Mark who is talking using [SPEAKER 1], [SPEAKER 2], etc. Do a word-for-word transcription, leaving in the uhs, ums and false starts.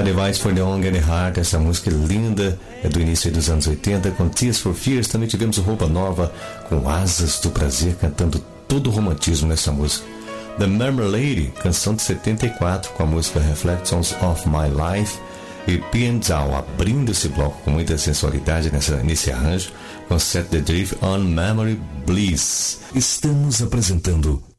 [SPEAKER 1] A Device for the Young and the Heart, essa música linda, é do início dos anos oitenta, com Tears for Fears. Também tivemos Roupa Nova com Asas do Prazer, cantando todo o romantismo nessa música. The Marmalade, canção de setenta e quatro, com a música Reflections of My Life. E Pianzal, abrindo esse bloco com muita sensualidade nessa, nesse arranjo, com Set the Drift on Memory Bliss.
[SPEAKER 2] Estamos apresentando